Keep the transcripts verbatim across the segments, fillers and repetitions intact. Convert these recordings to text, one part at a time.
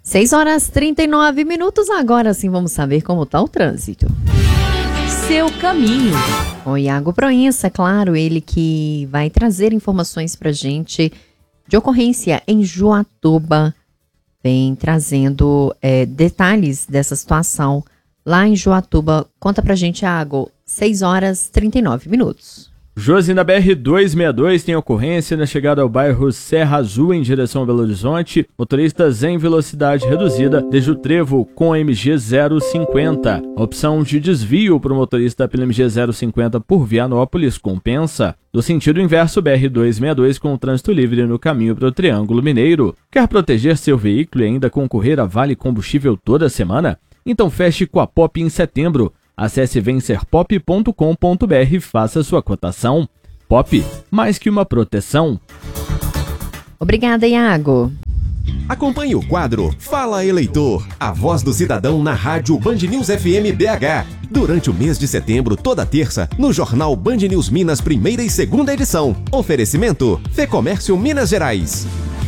seis horas e trinta e nove minutos, agora sim vamos saber como está o trânsito. Seu caminho. O Iago Proença, claro, ele que vai trazer informações pra gente de ocorrência em Joatuba, vem trazendo é, detalhes dessa situação lá em Joatuba. Conta pra gente, Iago, seis horas e trinta e nove minutos. Josi, na B R duzentos e sessenta e dois tem ocorrência na chegada ao bairro Serra Azul em direção a Belo Horizonte. Motoristas em velocidade reduzida desde o trevo com a M G zero cinquenta. A opção de desvio para o motorista pela M G zero cinquenta por Vianópolis compensa. No sentido inverso, B R duzentos e sessenta e dois com o trânsito livre no caminho para o Triângulo Mineiro. Quer proteger seu veículo e ainda concorrer a Vale Combustível toda semana? Então feche com a Pop em setembro. Acesse vencer pop ponto com ponto b r e faça sua cotação. Pop, mais que uma proteção. Obrigada, Iago. Acompanhe o quadro Fala Eleitor, a voz do cidadão na rádio Band News F M B H. Durante o mês de setembro, toda terça, no jornal Band News Minas, primeira e segunda edição. Oferecimento Fecomércio Minas Gerais.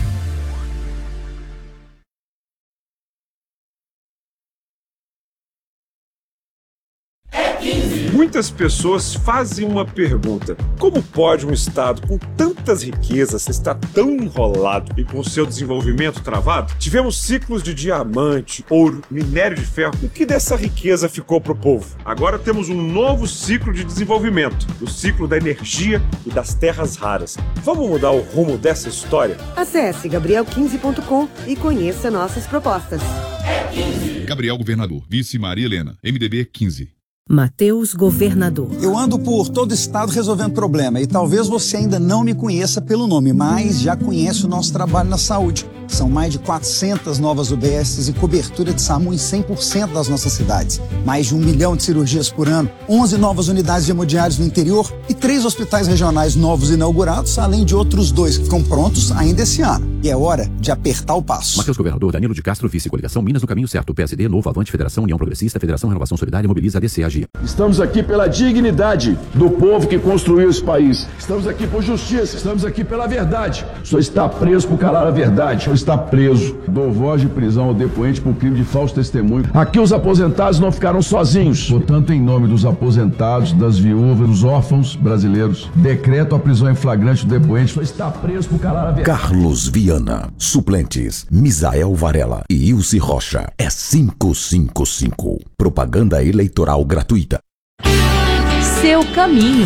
Muitas pessoas fazem uma pergunta: como pode um estado com tantas riquezas estar tão enrolado e com seu desenvolvimento travado? Tivemos ciclos de diamante, ouro, minério de ferro. O que dessa riqueza ficou para o povo? Agora temos um novo ciclo de desenvolvimento, o ciclo da energia e das terras raras. Vamos mudar o rumo dessa história? Acesse gabriel quinze ponto com e conheça nossas propostas. Gabriel Governador, vice Maria Helena, M D B quinze. Mateus Governador. Eu ando por todo o estado resolvendo problema e talvez você ainda não me conheça pelo nome, mas já conhece o nosso trabalho na saúde. São mais de quatrocentas novas U B Ss e cobertura de SAMU em cem por cento das nossas cidades. Mais de um milhão de cirurgias por ano, onze novas unidades de hemodiálise no interior e três hospitais regionais novos inaugurados, além de outros dois que ficam prontos ainda esse ano. E é hora de apertar o passo. Mateus Governador, Danilo de Castro, vice coligação Minas no caminho certo. P S D, Novo, Avante, Federação, União Progressista, Federação Renovação Solidária, Mobiliza, A D C, A G I. Estamos aqui pela dignidade do povo que construiu esse país. Estamos aqui por justiça, estamos aqui pela verdade. O senhor está preso por calar a verdade. O senhor está preso. Dou voz de prisão ao depoente por crime de falso testemunho. Aqui os aposentados não ficaram sozinhos. Portanto, em nome dos aposentados, das viúvas, dos órfãos brasileiros, decreto a prisão em flagrante do depoente. O senhor está preso por calar a verdade. Carlos Viana. Suplentes: Misael Varela e Ilse Rocha. É cinco cinco cinco. Propaganda eleitoral gratuita. Seu caminho.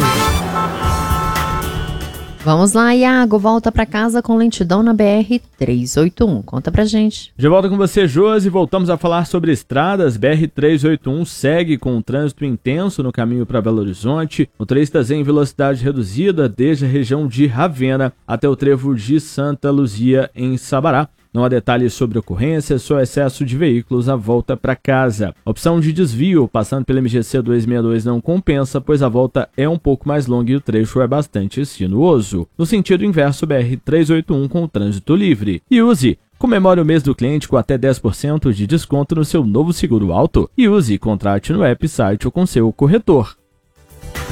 Vamos lá, Iago, volta para casa com lentidão na B R trezentos e oitenta e um. Conta pra gente. De volta com você, Josi, voltamos a falar sobre estradas. B R trezentos e oitenta e um segue com um trânsito intenso no caminho para Belo Horizonte. Motoristas em velocidade reduzida desde a região de Ravena até o trevo de Santa Luzia, em Sabará. Não há detalhes sobre ocorrência, só excesso de veículos à volta para casa. A opção de desvio passando pela M G C duzentos e sessenta e dois não compensa, pois a volta é um pouco mais longa e o trecho é bastante sinuoso. No sentido inverso, B R trezentos e oitenta e um com trânsito livre. E use. Comemore o mês do cliente com até dez por cento de desconto no seu novo seguro auto. E use, contrate no app, site ou com seu corretor.